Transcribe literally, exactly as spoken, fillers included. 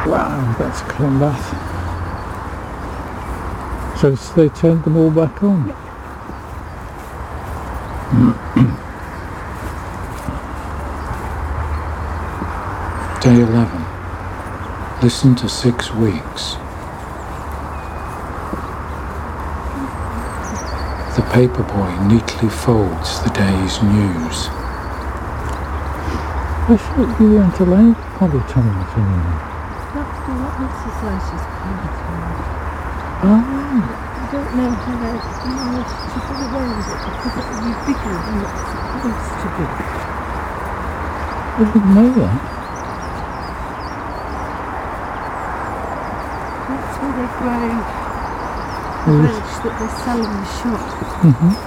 Wow, that's a clean bath. So they turned them all back on? Yeah. Day eleven. Listen to six weeks. The paperboy neatly folds the day's news. I thought you weren't allowed polytones anymore. That's what exercise is called. Oh, I don't know how they managed to get away with it because it would be bigger than it's supposed to be. I didn't know that. That's where they're growing Well, veg that they sell in the shop. Mm-hmm.